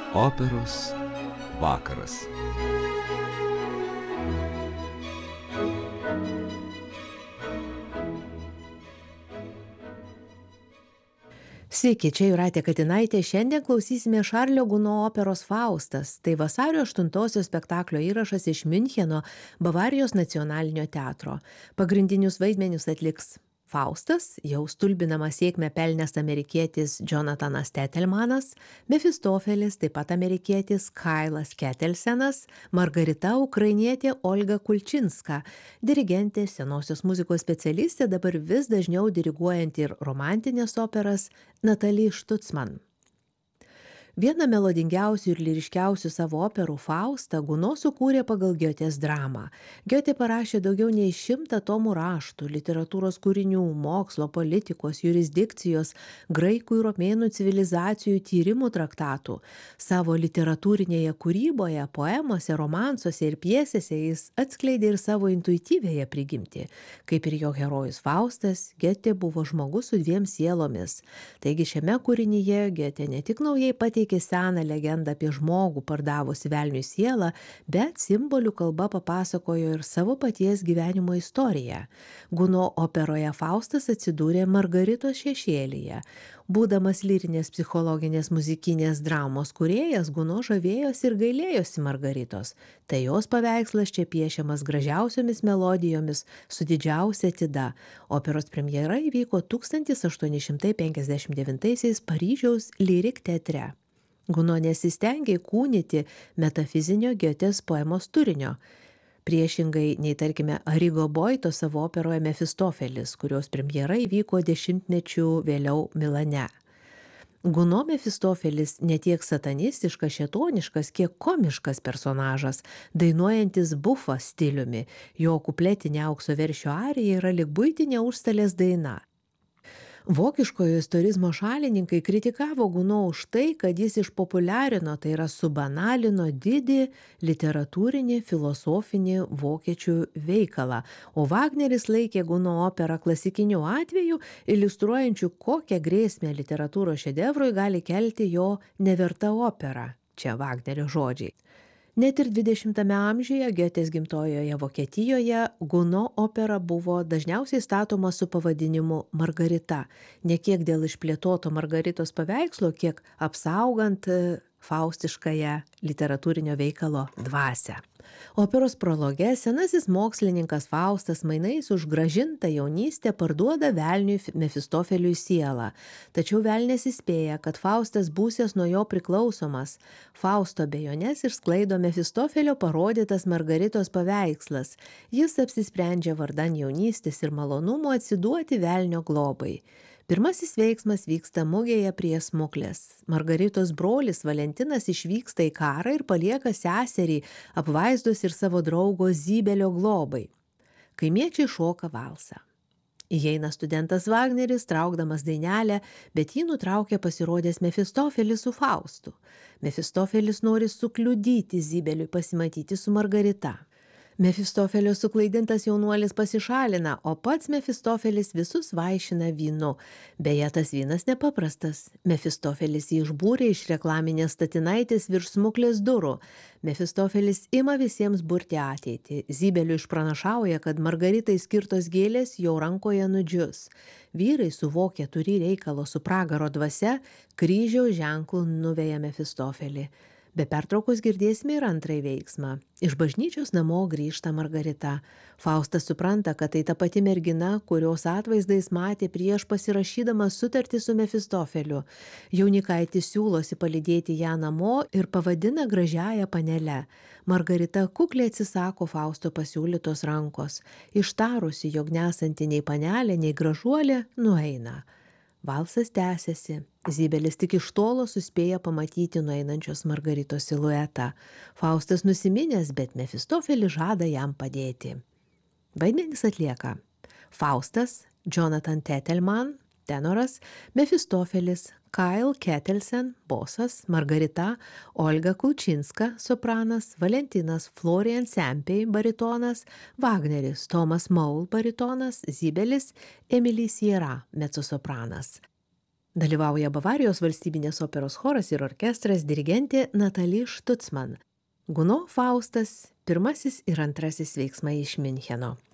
Operos vakaras. Sveiki, čia Jūratė Katinaitė. Šiandien klausysime Šarlio Guno operos Faustas. Tai vasario 8 spektaklio įrašas iš Miuncheno Bavarijos nacionalinio teatro. Pagrindinius vaidmenius atliks Faustas, jau stulbinamą sėkmę pelnęs amerikietis Jonathanas Tetelmanas, Mefistofelis, taip pat amerikietis Kailas Ketelsenas, Margarita ukrainietė Olga Kulčinska, dirigentė, senosios muzikos specialistė, dabar vis dažniau diriguojanti ir romantinės operas Natalija Štucman. Vieną melodingiausių ir lyriškiausių savo operų Faustą Guno sukūrė pagal Giotės dramą. Giotė parašė daugiau nei 100 tomų raštų, literatūros kūrinių, mokslo, politikos, jurisdikcijos, graikų ir romėnų civilizacijų tyrimų traktatų. Savo literatūrinėje kūryboje, poemose, romansuose ir pjesėse jis atskleidė ir savo intuityvėje prigimtį. Kaip ir jo herojus Faustas, Giotė buvo žmogus su 2 sielomis. Taigi šiame kūrinyje Giotė ne tik naujai pateikė seną legendą apie žmogų pardavusi velniui sielą, bet simbolių kalba papasakojo ir savo paties gyvenimo istoriją. Guno operoje Faustas atsidūrė Margaritos šešėlyje. Būdamas lyrinės psichologinės muzikinės dramos kūrėjas, Guno žavėjosi ir gailėjosi Margaritos. Tai jos paveikslas čia piešiamas gražiausiomis melodijomis su didžiausia atida. Operos premjera įvyko 1859 Paryžiaus Lyrik teatre. Guno nesistengė įkūnyti metafizinio Giotės poemos turinio, priešingai nei tarkime Arrigo Boito savo operoje Mefistofelis, kurios premjera įvyko 10 mečių vėliau Milane. Guno Mefistofelis ne tiek satanistiškas, šėtoniškas, kiek komiškas personažas, dainuojantis bufą stiliumi. Jo kupletinė aukso veršio arija yra lyg buitinė užstalės daina. Vokiškojo istorizmo šalininkai kritikavo Guno už tai, kad jis išpopuliarino, tai yra subanalino didį literatūrinį, filosofinį vokiečių veikalą, o Vagneris laikė Guno operą klasikiniu atveju, iliustruojančiu, kokią grėsmę literatūros šedevrui gali kelti jo neverta opera. Čia Vagnerio žodžiai. Net ir 20 amžiuje Giotės gimtojoje Vokietijoje Guno opera buvo dažniausiai statoma su pavadinimu Margarita, ne kiek dėl išplėtoto Margaritos paveikslo, kiek apsaugant faustiškąją literatūrinio veikalo dvasią. Operos prologe senasis mokslininkas Faustas mainais už grąžintą jaunystę parduoda velniui Mefistofeliui sielą. Tačiau velnias įspėja, kad Faustas būsies nuo jo priklausomas. Fausto abejones išsklaido Mefistofelio parodytas Margaritos paveikslas. Jis apsisprendžia vardan jaunystės ir malonumo atsiduoti velnio globai. Pirmasis veiksmas vyksta mugėje prie smuklės. Margaritos brolis Valentinas išvyksta į karą ir palieka seserį apvaizdos ir savo draugo Zybelio globai. Kaimiečiai šoka valsą. Įeina studentas Vagneris, traukdamas dainelę, bet jį nutraukia pasirodęs Mefistofelis su Faustu. Mefistofelis nori sukliudyti Zybeliui pasimatyti su Margarita. Mefistofelio suklaidintas jaunuolis pasišalina, o pats Mefistofelis visus vaišina vynu. Beje, tas vynas nepaprastas. Mefistofelis jį išbūrė iš reklaminės statinaitės virš smuklės durų. Mefistofelis ima visiems burti ateitį. Zybeliui išpranašauja, kad Margaritai skirtos gėlės jo rankoje nudžius. Vyrai suvokia turį reikalo su pragaro dvasia, kryžiaus ženklų nuveja Mefistofelį. Be pertraukos girdėsime ir antrąjį veiksmą. Iš bažnyčios namo grįžta Margarita. Faustas supranta, kad tai ta pati mergina, kurios atvaizdais matė prieš pasirašydamas sutartį su Mefistofeliu. Jaunikaitis siūlosi palydėti ją namo ir pavadina gražiąja panele. Margarita kukliai atsisako Fausto pasiūlytos rankos. Ištarusi, jog nesanti nei panelė, nei gražuolė, nueina. Valsas tęsiasi. Zybelis tik iš tolo suspėja pamatyti nueinančios Margaritos siluetą. Faustas nusiminęs, bet Mefistofelis žada jam padėti. Vaidmenis atlieka Faustas, Jonathan Tetelman, tenoras, Mefistofelis, Kyle Ketelsen, bosas, Margarita, Olga Kulčinska, sopranas, Valentinas Florian Sempei, baritonas, Wagneris, Thomas Maul, baritonas, Zybelis, Emily Sierra, mezzosopranas. Dalyvauja Bavarijos valstybinės operos choras ir orkestras, dirigentė Natalie Stutzman. Gounod Faustas, pirmasis ir antrasis veiksmai iš Miuncheno.